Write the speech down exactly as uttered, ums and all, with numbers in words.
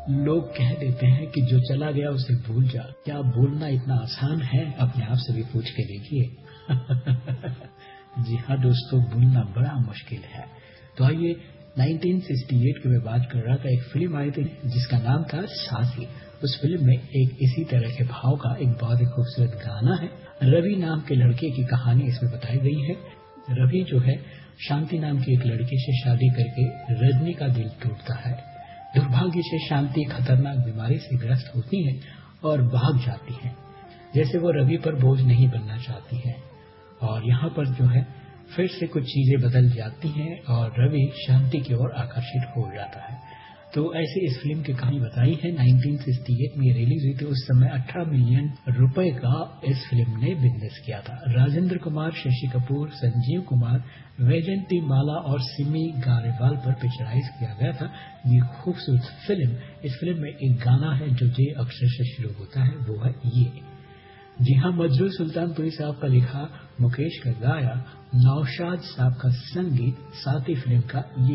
लोग कह देते हैं कि जो चला गया उसे भूल जा। क्या भूलना इतना आसान है? अपने आप से भी पूछ के देखिए। जी हाँ दोस्तों, भूलना बड़ा मुश्किल है। तो आइए, उन्नीस सौ अड़सठ की मैं बात कर रहा था, एक फिल्म आई थी जिसका नाम था साथी। उस फिल्म में एक इसी तरह के भाव का एक बहुत ही खूबसूरत गाना है। रवि नाम के लड़के की कहानी इसमें बताई गई है। रवि जो है शांति नाम की एक लड़की से शादी करके रजनी का दिल टूटता है। दुर्भाग्य से शांति खतरनाक बीमारी से ग्रस्त होती है और भाग जाती है, जैसे वो रवि पर बोझ नहीं बनना चाहती है। और यहाँ पर जो है फिर से कुछ चीजें बदल जाती हैं और रवि शांति की ओर आकर्षित हो जाता है। तो ऐसे इस फिल्म की कहानी बताई है। उन्नीस सौ अड़सठ में रिलीज हुई थी। उस समय अठारह मिलियन रुपए का इस फिल्म ने बिजनेस किया था। राजेंद्र कुमार, शशि कपूर, संजीव कुमार, वैजंती माला और सिमी गारेवाल पर पिक्चराइज किया गया था ये खूबसूरत फिल्म। इस फिल्म में एक गाना है जो जे अक्षर से शुरू होता है, वो है ये। जी हाँ, मजरूर सुल्तानपुरी साहब का लिखा, मुकेश का गाया, नौशाद साहब का संगीत, साथी फिल्म का ये